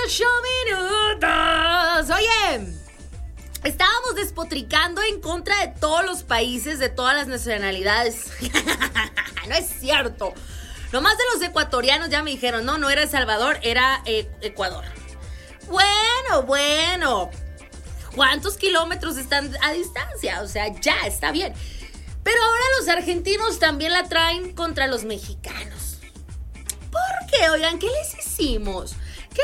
8 minutos. Oye, estábamos despotricando en contra de todos los países, de todas las nacionalidades. No es cierto. Nomás de los ecuatorianos ya me dijeron, no era El Salvador, era Ecuador. Bueno. ¿Cuántos kilómetros están a distancia? O sea, ya, está bien. Pero ahora los argentinos también la traen contra los mexicanos. ¿Por qué? Oigan, ¿qué les hicimos?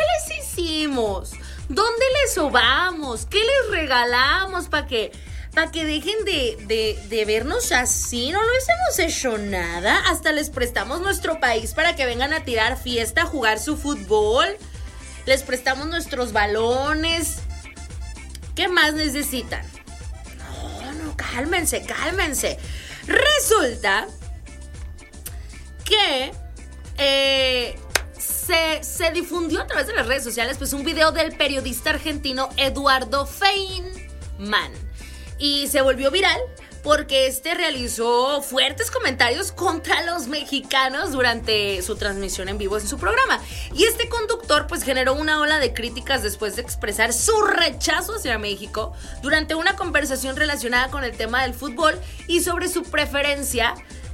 ¿Dónde les sobamos? ¿Qué les regalamos para que dejen de vernos así? No les hemos hecho nada. Hasta les prestamos nuestro país para que vengan a tirar fiesta, a jugar su fútbol. Les prestamos nuestros balones. ¿Qué más necesitan? No, cálmense. Resulta que se difundió a través de las redes sociales pues un video del periodista argentino Eduardo Feynman y se volvió viral porque realizó fuertes comentarios contra los mexicanos durante su transmisión en vivo en su programa. Y este conductor pues generó una ola de críticas después de expresar su rechazo hacia México durante una conversación relacionada con el tema del fútbol y sobre su preferencia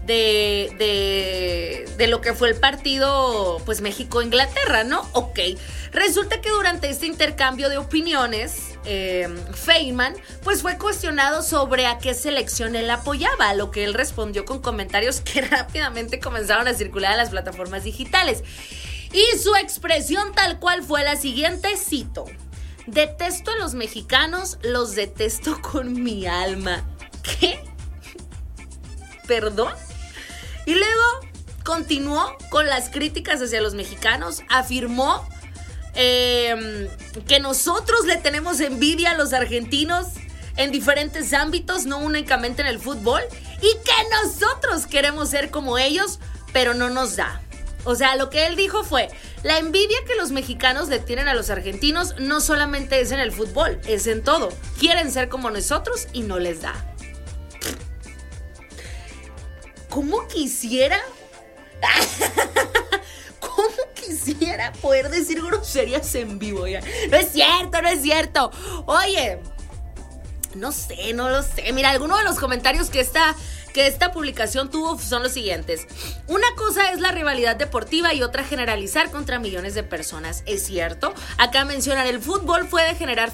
de lo que fue el partido pues México-Inglaterra, ¿no? Ok. Resulta que durante este intercambio de opiniones, Feynman pues fue cuestionado sobre a qué selección él apoyaba, a lo que él respondió con comentarios que rápidamente comenzaron a circular en las plataformas digitales. Y su expresión tal cual fue la siguiente, cito: detesto a los mexicanos, los detesto con mi alma. ¿Qué? ¿Perdón? Y luego continuó con las críticas hacia los mexicanos, afirmó que nosotros le tenemos envidia a los argentinos en diferentes ámbitos, no únicamente en el fútbol, y que nosotros queremos ser como ellos, pero no nos da. O sea, lo que él dijo fue, la envidia que los mexicanos le tienen a los argentinos no solamente es en el fútbol, es en todo. Quieren ser como nosotros y no les da. ¿Cómo quisiera poder decir groserías en vivo? Ya. No es cierto. Oye, no lo sé. Mira, algunos de los comentarios que esta publicación tuvo son los siguientes. Una cosa es la rivalidad deportiva y otra generalizar contra millones de personas. Es cierto. Acá mencionan el fútbol puede generar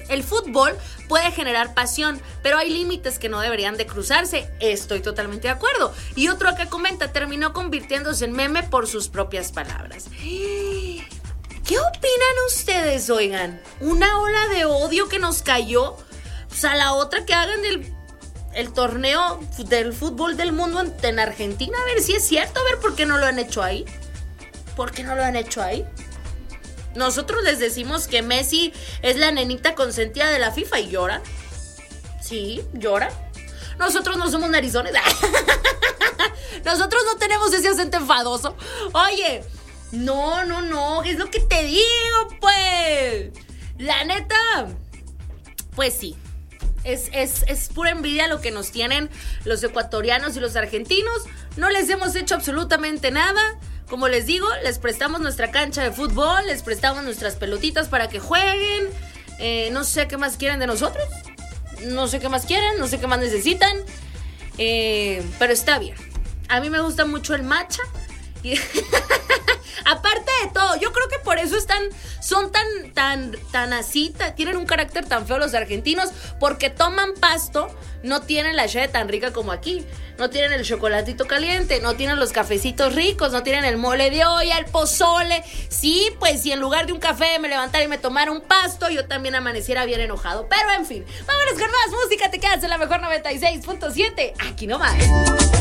pasión, pero hay límites que no deberían de cruzarse. Estoy totalmente de acuerdo. Y otro acá comenta, terminó convirtiéndose en meme por sus propias palabras. ¿Qué opinan ustedes, oigan? ¿Una ola de odio que nos cayó? O sea, la otra que hagan el torneo del fútbol del mundo en Argentina, a ver si es cierto, a ver por qué no lo han hecho ahí. Nosotros les decimos que Messi es la nenita consentida de la FIFA y lloran. Sí, lloran. Nosotros no somos narizones. Nosotros no tenemos ese acento enfadoso. Oye, no, es lo que te digo, pues. La neta, pues sí. Es pura envidia lo que nos tienen los ecuatorianos y los argentinos. No les hemos hecho absolutamente nada. Como les digo, les prestamos nuestra cancha de fútbol, les prestamos nuestras pelotitas para que jueguen. No sé qué más quieren de nosotros. No sé qué más quieren, no sé qué más necesitan. Pero está bien. A mí me gusta mucho el matcha. Y aparte de todo, yo creo que por eso son tan así, tienen un carácter tan feo los argentinos, porque toman pasto, no tienen la cheve tan rica como aquí, no tienen el chocolatito caliente, no tienen los cafecitos ricos, no tienen el mole de olla, el pozole. Sí, pues si en lugar de un café me levantara y me tomara un pasto, yo también amaneciera bien enojado. Pero en fin, vámonos con más música, te quedas en la mejor 96.7, aquí nomás.